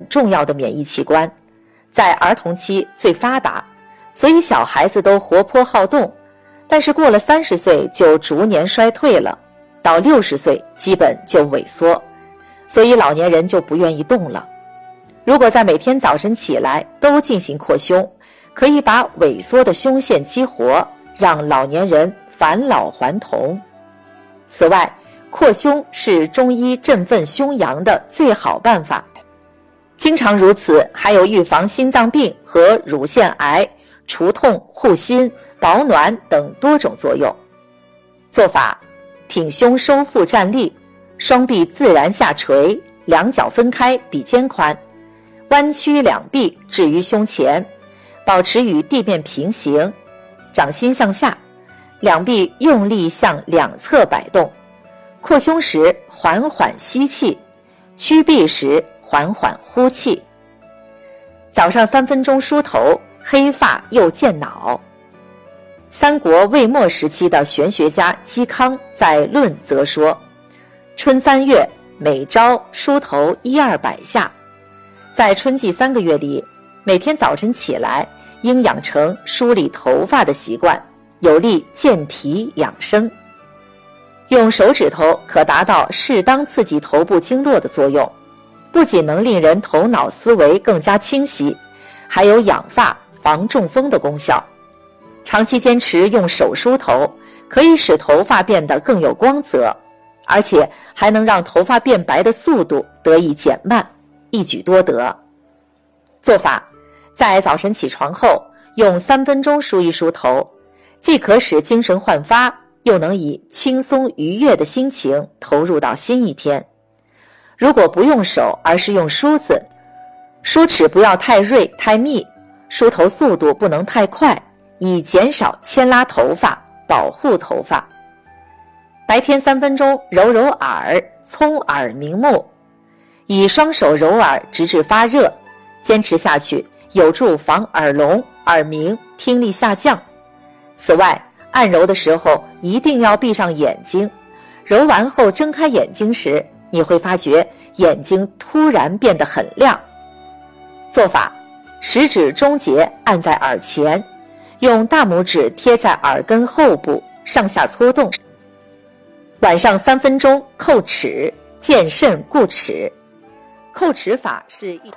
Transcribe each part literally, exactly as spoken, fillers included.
重要的免疫器官，在儿童期最发达，所以小孩子都活泼好动，但是过了三十岁就逐年衰退了，到六十岁基本就萎缩，所以老年人就不愿意动了。如果在每天早晨起来都进行扩胸，可以把萎缩的胸腺激活，让老年人返老还童。此外，扩胸是中医振奋胸阳的最好办法。经常如此，还有预防心脏病和乳腺癌、除痛、护心、保暖等多种作用。做法：挺胸收腹站立，双臂自然下垂，两脚分开比肩宽，弯曲两臂置于胸前，保持与地面平行，掌心向下，两臂用力向两侧摆动。扩胸时缓缓吸气，屈臂时缓缓呼气。早上三分钟梳头，黑发又健脑。三国魏末时期的玄学家嵇康在《论》则说：春三月，每朝梳头一二百下。在春季三个月里，每天早晨起来应养成梳理头发的习惯，有利健体养生。用手指头可达到适当刺激头部经络的作用，不仅能令人头脑思维更加清晰，还有养发、防中风的功效。长期坚持用手梳头，可以使头发变得更有光泽，而且还能让头发变白的速度得以减慢，一举多得。做法：在早晨起床后，用三分钟梳一梳头，既可使精神焕发，又能以轻松愉悦的心情投入到新一天。如果不用手，而是用梳子，梳齿不要太锐太密，梳头速度不能太快，以减少牵拉头发，保护头发。白天三分钟揉揉耳，聪耳明目，以双手揉耳直至发热，坚持下去有助防耳聋、耳鸣、听力下降。此外，按揉的时候一定要闭上眼睛，揉完后睁开眼睛时，你会发觉眼睛突然变得很亮。做法：食指中节按在耳前，用大拇指贴在耳根后部，上下搓动。晚上三分钟叩齿，健肾固齿。叩齿法是一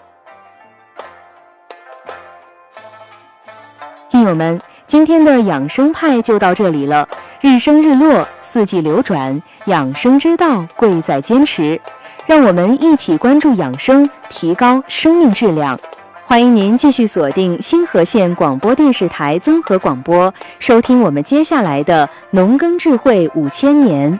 听友们，今天的养生派就到这里了。日升日落，四季流转，养生之道贵在坚持。让我们一起关注养生，提高生命质量。欢迎您继续锁定新河县广播电视台综合广播，收听我们接下来的农耕智慧五千年。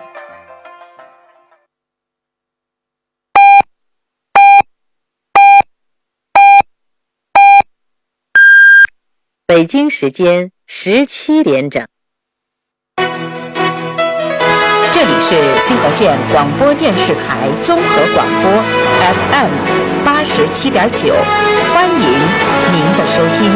北京时间十七点整，这里是新河县广播电视台综合广播 F M 八十七点九，欢迎您的收听。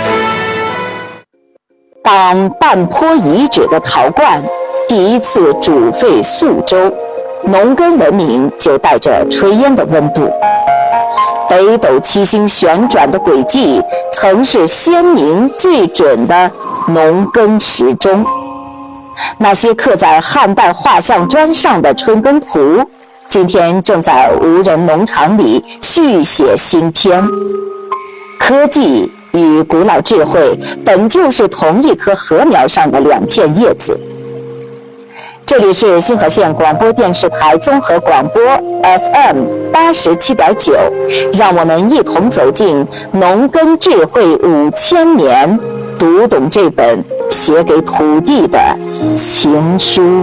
当半坡遗址的陶罐第一次煮沸宿周，农耕文明就带着炊烟的温度。北斗七星旋转的轨迹，曾是先民最准的农耕时钟。那些刻在汉代画像砖上的春耕图，今天正在无人农场里续写新篇。科技与古老智慧本就是同一棵禾苗上的两片叶子。这里是新河县广播电视台综合广播 F M 八十七点九，让我们一同走进农耕智慧五千年，读懂这本写给土地的情书。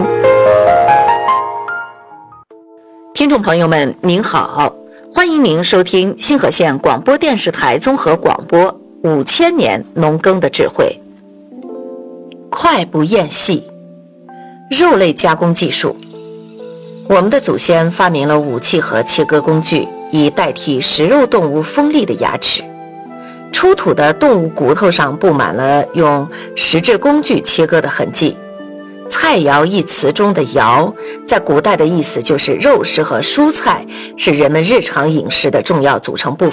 听众朋友们，您好，欢迎您收听新河县广播电视台综合广播五千年农耕的智慧。快不厌细。肉类加工技术，我们的祖先发明了武器和切割工具，以代替食肉动物锋利的牙齿。出土的动物骨头上布满了用石质工具切割的痕迹。菜肴一词中的肴，在古代的意思就是肉食和蔬菜是人们日常饮食的重要组成部分。